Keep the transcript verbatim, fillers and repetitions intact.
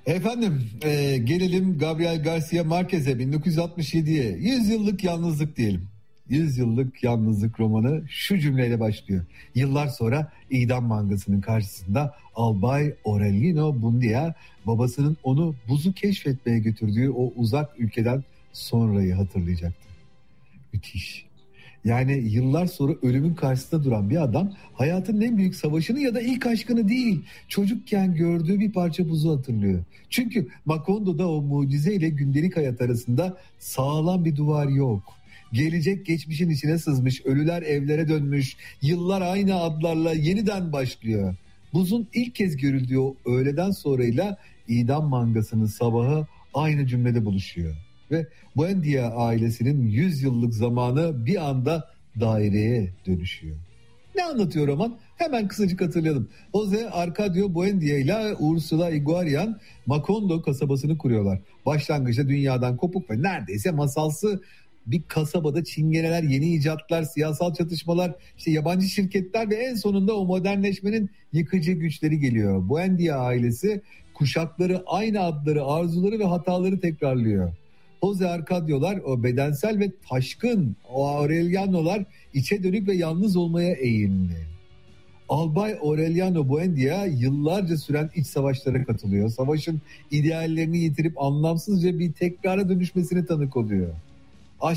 Efendim e, gelelim Gabriel Garcia Marquez'e, bin dokuz yüz altmış yediye. yüz yıllık yalnızlık diyelim. yüz yıllık yalnızlık romanı şu cümleyle başlıyor. Yıllar sonra idam mangasının karşısında Albay Aureliano Buendia babasının onu buzu keşfetmeye götürdüğü o uzak ülkeden sonrayı hatırlayacaktı. Müthiş. Yani yıllar sonra ölümün karşısında duran bir adam hayatının en büyük savaşını ya da ilk aşkını değil, çocukken gördüğü bir parça buzu hatırlıyor. Çünkü Macondo'da o mucizeyle gündelik hayat arasında sağlam bir duvar yok. Gelecek geçmişin içine sızmış, ölüler evlere dönmüş, yıllar aynı adlarla yeniden başlıyor. Buzun ilk kez görüldüğü o öğleden sonrayla idam mangasının sabahı aynı cümlede buluşuyor. Ve Buendia ailesinin yüz yıllık zamanı bir anda daireye dönüşüyor. Ne anlatıyor roman? Hemen kısacık hatırlayalım. Jose Arcadio Buendia ile Ursula Iguarian Macondo kasabasını kuruyorlar. Başlangıçta dünyadan kopuk ve neredeyse masalsı bir kasabada çingeneler, yeni icatlar, siyasal çatışmalar, işte yabancı şirketler ve en sonunda o modernleşmenin yıkıcı güçleri geliyor. Buendia ailesi kuşakları aynı adları, arzuları ve hataları tekrarlıyor. Jose Arcadio'lar o bedensel ve taşkın, o Aureliano'lar içe dönük ve yalnız olmaya eğilimli. Albay Aureliano Buendia yıllarca süren iç savaşlara katılıyor. Savaşın ideallerini yitirip anlamsızca bir tekrara dönüşmesine tanık oluyor.